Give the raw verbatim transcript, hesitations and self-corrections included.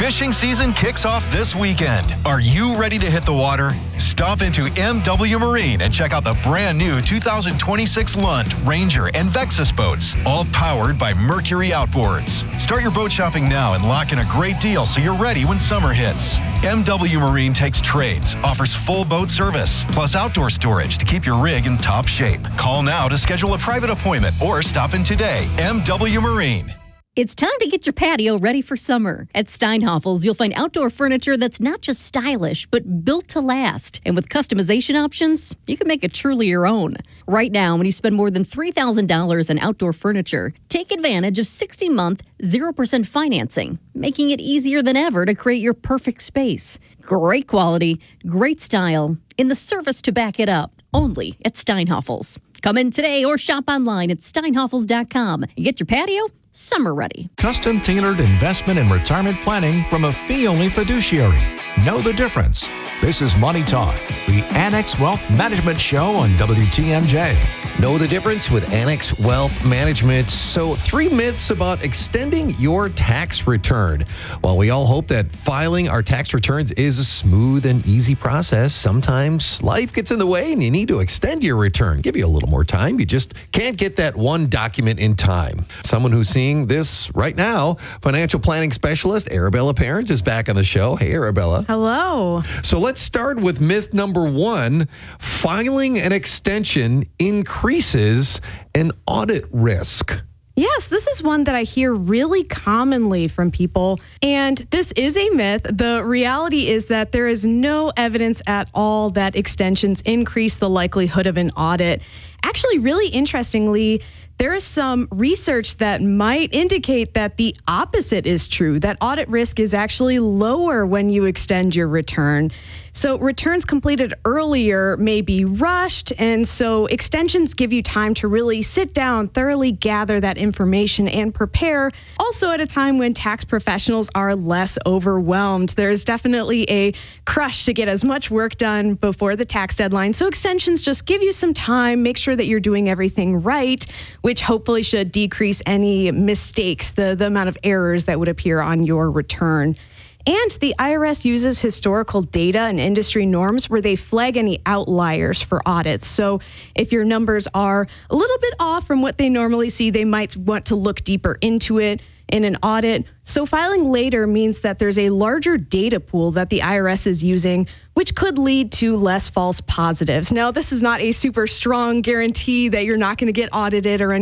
Fishing season kicks off this weekend. Are you ready to hit the water? Stop into M W Marine and check out the brand new two thousand twenty-six Lund, Ranger, and Vexus boats, all powered by Mercury Outboards. Start your boat shopping now and lock in a great deal so you're ready when summer hits. M W Marine takes trades, offers full boat service, plus outdoor storage to keep your rig in top shape. Call now to schedule a private appointment or stop in today. M W Marine. It's time to get your patio ready for summer. At Steinhoffel's, you'll find outdoor furniture that's not just stylish, but built to last. And with customization options, you can make it truly your own. Right now, when you spend more than three thousand dollars on outdoor furniture, take advantage of sixty-month, zero percent financing, making it easier than ever to create your perfect space. Great quality, great style, and the service to back it up, only at Steinhoffel's. Come in today or shop online at steinhoffels dot com and get your patio summer ready. Custom tailored investment and retirement planning from a fee-only fiduciary. Know the difference. This is Money Talk, the Annex Wealth Management Show on W T M J. Know the difference with Annex Wealth Management. So, three myths about extending your tax return. While we all hope that filing our tax returns is a smooth and easy process, sometimes life gets in the way and you need to extend your return. Give you a little more time. You just can't get that one document in time. Someone who's seeing this right now, financial planning specialist Arabella Parents is back on the show. Hey, Arabella. Hello. So, let's start with myth number one. Filing an extension increases increases an audit risk. Yes, this is one that I hear really commonly from people, and this is a myth. The reality is that there is no evidence at all that extensions increase the likelihood of an audit. Actually, really interestingly, there is some research that might indicate that the opposite is true, that audit risk is actually lower when you extend your return. So returns completed earlier may be rushed, and so extensions give you time to really sit down, thoroughly gather that information, and prepare. Also at a time when tax professionals are less overwhelmed. There's definitely a rush to get as much work done before the tax deadline. So extensions just give you some time, make sure that you're doing everything right, which hopefully should decrease any mistakes, the, the amount of errors that would appear on your return. And the I R S uses historical data and industry norms where they flag any outliers for audits. So if your numbers are a little bit off from what they normally see, they might want to look deeper into it in an audit. So filing later means that there's a larger data pool that the I R S is using, which could lead to less false positives. Now, this is not a super strong guarantee that you're not going to get audited or anything.